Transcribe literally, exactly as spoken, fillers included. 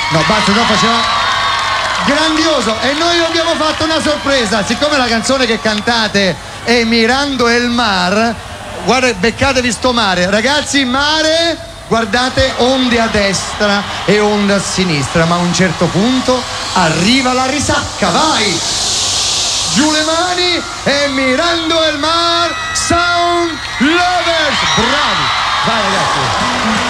No, basta, no, faceva grandioso. E noi abbiamo fatto una sorpresa. Siccome la canzone che cantate è Mirando el Mar, guarda, beccatevi sto mare. Ragazzi, mare, guardate, onde a destra e onde a sinistra, ma a un certo punto arriva la risacca. Vai! Giù le mani e Mirando el Mar, Sound Lovers. Bravi! Vai ragazzi!